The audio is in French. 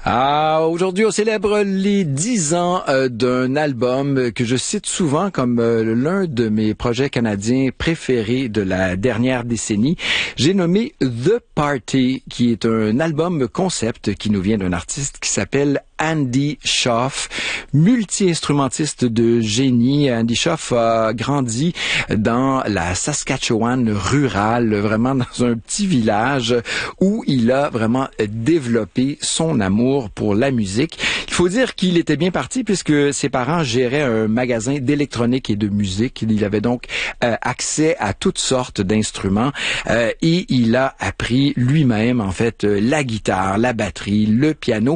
Aujourd'hui, on célèbre les 10 ans d'un album que je cite souvent comme l'un de mes projets canadiens préférés de la dernière décennie. J'ai nommé The Party, qui est un album concept qui nous vient d'un artiste qui s'appelle Andy Shauf, multi-instrumentiste de génie. Andy Shauf a grandi dans la Saskatchewan rurale, vraiment dans un petit village où il a vraiment développé son amour pour la musique. Il faut dire qu'il était bien parti puisque ses parents géraient un magasin d'électronique et de musique. Il avait donc accès à toutes sortes d'instruments et il a appris lui-même en fait la guitare, la batterie, le piano.